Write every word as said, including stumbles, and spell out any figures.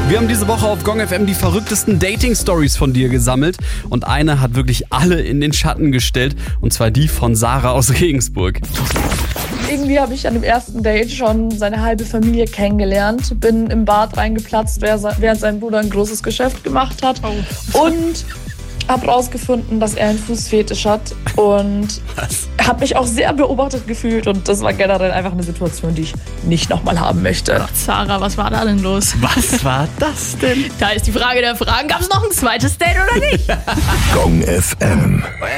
Wir haben diese Woche auf Gong F M die verrücktesten Dating-Stories von dir gesammelt. Und eine hat wirklich alle in den Schatten gestellt. Und zwar die von Sarah aus Regensburg. Irgendwie habe ich an dem ersten Date schon seine halbe Familie kennengelernt. Bin im Bad reingeplatzt, während sein Bruder ein großes Geschäft gemacht hat. Oh. Und habe rausgefunden, dass er einen Fußfetisch hat. Und habe mich auch sehr beobachtet gefühlt. Und das war generell einfach eine Situation, die ich nicht nochmal haben möchte. Gott, Sarah, was war da denn los? Was war das denn? Da ist die Frage der Fragen. Gab es noch ein zweites Date oder nicht? Gong F M.